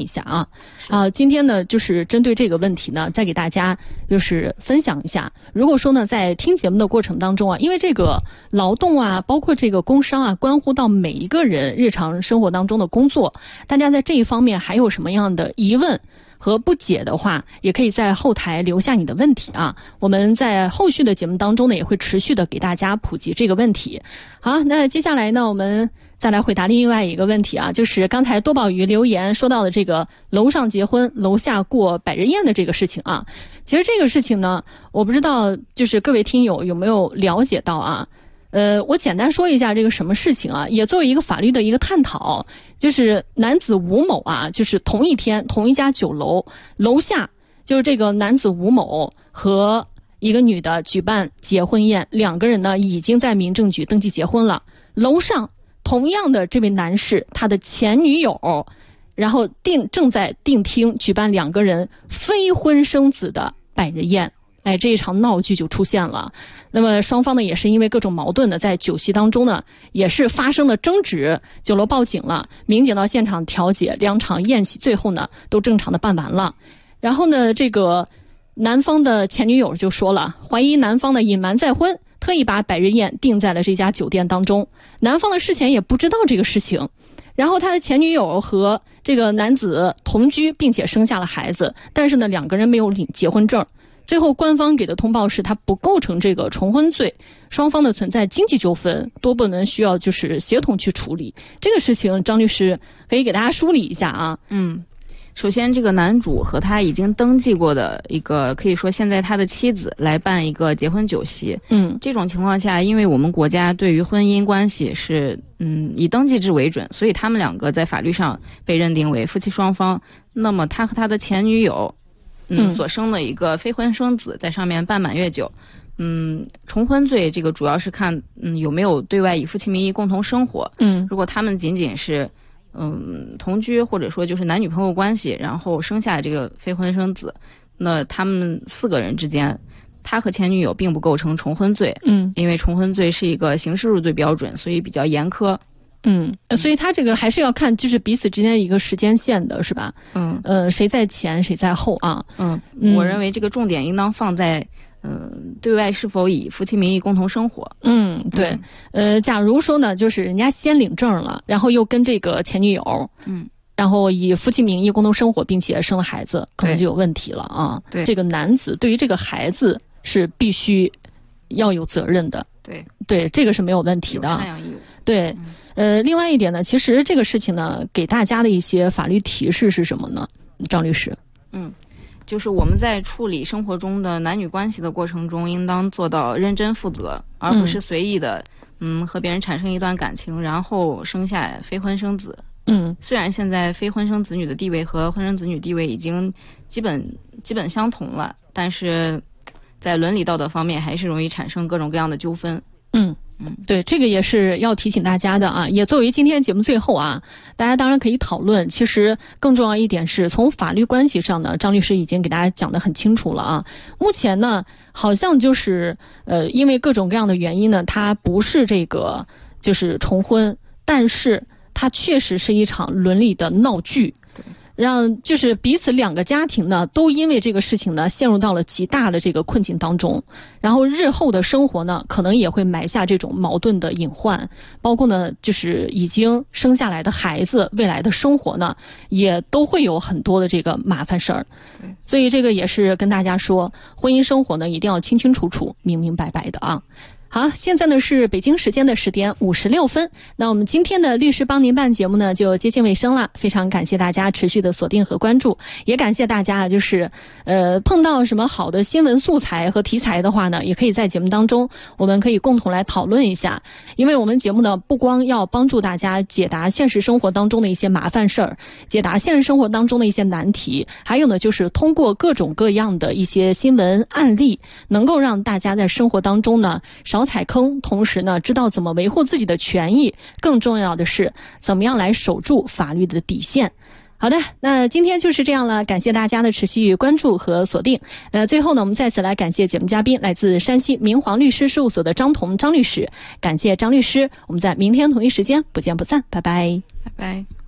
一下啊。今天呢就是针对这个问题呢，再给大家就是分享一下。如果说呢在听节目的过程当中啊，因为这个劳动啊，包括这个工伤啊，关乎到每一个人日常生活当中的工作，大家在这一方面还有什么样的疑问和不解的话，也可以在后台留下你的问题啊。我们在后续的节目当中呢，也会持续的给大家普及这个问题。好，那接下来呢，我们再来回答另外一个问题啊，就是刚才多宝鱼留言说到的这个楼上结婚楼下过百日宴的这个事情啊。其实这个事情呢，我不知道就是各位听友有没有了解到啊。我简单说一下这个什么事情啊，也作为一个法律的一个探讨。就是男子吴某啊，就是同一天同一家酒楼楼下，就是这个男子吴某和一个女的举办结婚宴，两个人呢已经在民政局登记结婚了。楼上同样的这位男士他的前女友，然后正在订厅举办两个人非婚生子的百日宴。这一场闹剧就出现了。那么双方呢也是因为各种矛盾呢，在酒席当中呢也是发生了争执，酒楼报警了，民警到现场调解，两场宴席最后呢都正常的办完了。然后呢这个男方的前女友就说了，怀疑男方的隐瞒再婚，特意把百日宴定在了这家酒店当中，男方的事前也不知道这个事情。然后他的前女友和这个男子同居，并且生下了孩子，但是呢两个人没有领结婚证。最后官方给的通报是他不构成这个重婚罪，双方的存在经济纠纷，多部门需要就是协同去处理。这个事情张律师可以给大家梳理一下啊。 首先这个男主和他已经登记过的一个，可以说现在他的妻子来办一个结婚酒席。这种情况下，因为我们国家对于婚姻关系是以登记制为准，所以他们两个在法律上被认定为夫妻双方。那么他和他的前女友所生的一个非婚生子，在上面办满月酒。重婚罪这个主要是看有没有对外以夫妻名义共同生活。如果他们仅仅是同居，或者说就是男女朋友关系，然后生下这个非婚生子，那他们4个人之间，他和前女友并不构成重婚罪。因为重婚罪是一个刑事入罪标准，所以比较严苛。 所以他这个还是要看就是彼此之间一个时间线的，是吧？谁在前谁在后啊？ 我认为这个重点应当放在对外是否以夫妻名义共同生活。 对。假如说呢，就是人家先领证了，然后又跟这个前女友，然后以夫妻名义共同生活，并且生了孩子，可能就有问题了啊。 对， 这个男子对于这个孩子是必须要有责任的。对，这个是没有问题的。 有赡养义务。 对。另外一点呢，其实这个事情呢，给大家的一些法律提示是什么呢？张律师。 就是我们在处理生活中的男女关系的过程中，应当做到认真负责，而不是随意的和别人产生一段感情，然后生下非婚生子。虽然现在非婚生子女的地位和婚生子女地位已经基本相同了，但是在伦理道德方面还是容易产生各种各样的纠纷。 对，这个也是要提醒大家的啊。也作为今天节目最后啊，大家当然可以讨论。其实更重要一点是从法律关系上呢，张律师已经给大家讲得很清楚了啊。目前呢，好像就是因为各种各样的原因呢，它不是这个就是重婚，但是它确实是一场伦理的闹剧。让就是彼此两个家庭呢，都因为这个事情呢，陷入到了极大的这个困境当中。然后日后的生活呢，可能也会埋下这种矛盾的隐患，包括呢，就是已经生下来的孩子，未来的生活呢，也都会有很多的这个麻烦事儿。所以这个也是跟大家说，婚姻生活呢，一定要清清楚楚、明明白白的啊。好，现在呢是北京时间的10点56分。那我们今天的律师帮您办节目呢就接近尾声了，非常感谢大家持续的锁定和关注，也感谢大家就是碰到什么好的新闻素材和题材的话呢，也可以在节目当中我们可以共同来讨论一下。因为我们节目呢不光要帮助大家解答现实生活当中的一些麻烦事儿，解答现实生活当中的一些难题，还有呢就是通过各种各样的一些新闻案例，能够让大家在生活当中呢少踩坑，同时呢知道怎么维护自己的权益，更重要的是怎么样来守住法律的底线。好的，那今天就是这样了，感谢大家的持续关注和锁定。最后呢，我们再次来感谢节目嘉宾，来自山西明煌律师事务所的张彤张律师，感谢张律师，我们在明天同一时间不见不散，拜拜， 拜拜。